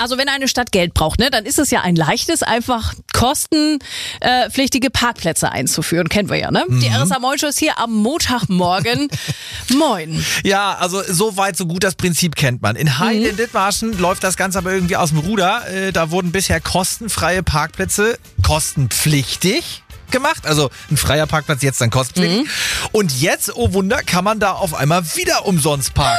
Also wenn eine Stadt Geld braucht, ne, dann ist es ja ein leichtes, einfach kostenpflichtige Parkplätze einzuführen. Kennen wir ja, ne? Die RSA Moin Show ist hier am Montagmorgen. Moin. Ja, also so weit, so gut, das Prinzip kennt man. In Heide in Dithmarschen läuft das Ganze aber irgendwie aus dem Ruder. Da wurden bisher kostenfreie Parkplätze kostenpflichtig gemacht. Also ein freier Parkplatz jetzt dann kostenpflichtig. Und jetzt, oh Wunder, kann man da auf einmal wieder umsonst parken.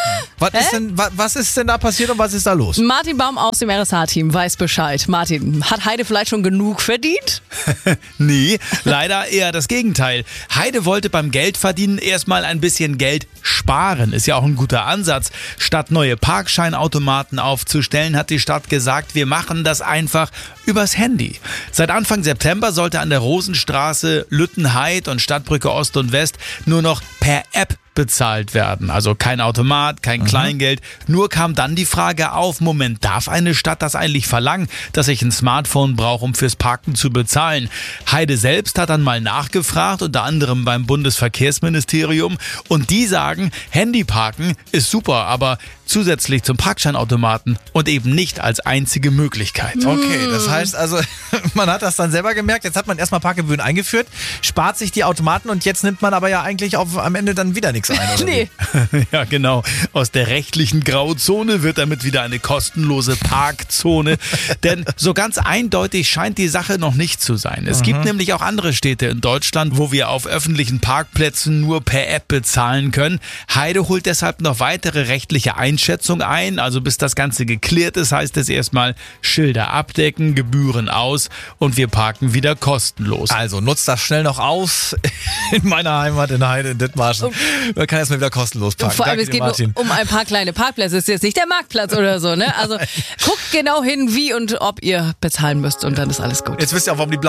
Was ist denn da passiert und was ist da los? Martin Baum aus dem RSA-Team weiß Bescheid. Martin, hat Heide vielleicht schon genug verdient? Nee, leider eher das Gegenteil. Heide wollte beim Geldverdienen erstmal ein bisschen Geld sparen. Ist ja auch ein guter Ansatz. Statt neue Parkscheinautomaten aufzustellen, hat die Stadt gesagt, wir machen das einfach übers Handy. Seit Anfang September sollte an der Rosenstraße, Lüttenheid und Stadtbrücke Ost und West nur noch per App bezahlt werden. Also kein Automat, kein Kleingeld. Nur kam dann die Frage auf, Moment, darf eine Stadt das eigentlich verlangen, dass ich ein Smartphone brauche, um fürs Parken zu bezahlen? Heide selbst hat dann mal nachgefragt, unter anderem beim Bundesverkehrsministerium. Und die sagen, Handyparken ist super, aber zusätzlich zum Parkscheinautomaten und eben nicht als einzige Möglichkeit. Okay, das heißt also, man hat das dann selber gemerkt. Jetzt hat man erstmal Parkgebühren eingeführt, spart sich die Automaten und jetzt nimmt man aber ja eigentlich am Ende dann wieder nichts ein. Oder Nee. Ja, genau. Aus der rechtlichen Grauzone wird damit wieder eine kostenlose Parkzone. Denn so ganz eindeutig scheint die Sache noch nicht zu sein. Es gibt nämlich auch andere Städte in Deutschland, wo wir auf öffentlichen Parkplätzen nur per App bezahlen können. Heide holt deshalb noch weitere rechtliche Einschätzung ein. Also bis das Ganze geklärt ist, heißt es erstmal Schilder abdecken, Gebühren aus und wir parken wieder kostenlos. Also nutzt das schnell noch aus in meiner Heimat in Heide in Dithmarschen. Man kann erstmal wieder kostenlos parken. Vor allem, Danke es geht dir, Martin. nur um ein paar kleine Pparkplätze. Es ist jetzt nicht der Marktplatz oder so, ne? Also guckt genau hin, wie und ob ihr bezahlen müsst und dann ist alles gut. Jetzt wisst ihr auch, warum die